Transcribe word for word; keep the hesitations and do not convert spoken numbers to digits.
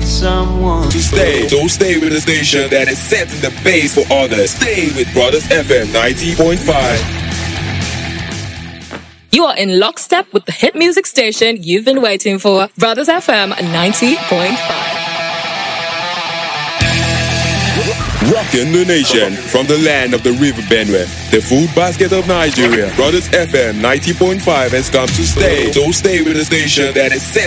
someone to stay. So stay with the station that is setting the pace for others. Stay with Brothers F M ninety point five. You are in lockstep with the hit music station you've been waiting for. Brothers F M ninety point five. Rocking the nation from the land of the River Benue, the food basket of Nigeria. Brothers F M ninety point five has come to stay. So stay with the station that is set